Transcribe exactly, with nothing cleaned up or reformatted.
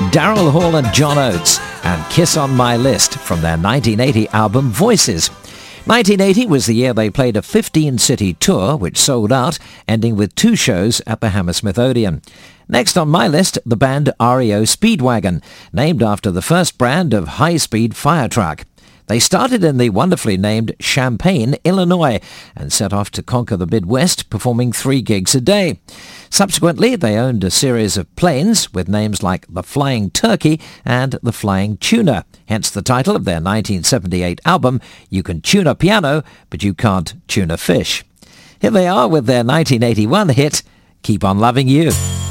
Daryl Hall and John Oates, and Kiss on My List from their nineteen eighty album Voices. nineteen eighty was the year they played a fifteen-city tour, which sold out, ending with two shows at the Hammersmith Odeon. Next on my list, the band R E O Speedwagon, named after the first brand of high-speed fire truck. They started in the wonderfully named Champaign, Illinois, and set off to conquer the Midwest, performing three gigs a day. Subsequently, they owned a series of planes with names like the Flying Turkey and the Flying Tuna, hence the title of their nineteen seventy-eight album, You Can Tune a Piano, but You Can't Tune a Fish. Here they are with their nineteen eighty-one hit, Keep on Loving You.